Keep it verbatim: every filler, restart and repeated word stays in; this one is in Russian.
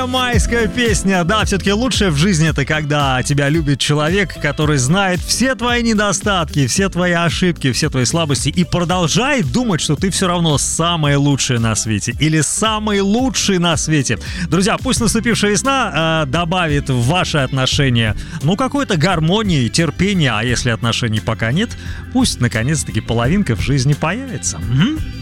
майская песня. Да, все-таки лучшее в жизни — это когда тебя любит человек, который знает все твои недостатки, все твои ошибки, все твои слабости и продолжает думать, что ты все равно самое лучшее на свете или самый лучший на свете. Друзья, пусть наступившая весна э, добавит в ваши отношения, ну, какой-то гармонии, терпения, а если отношений пока нет, пусть наконец-таки половинка в жизни появится. Угу.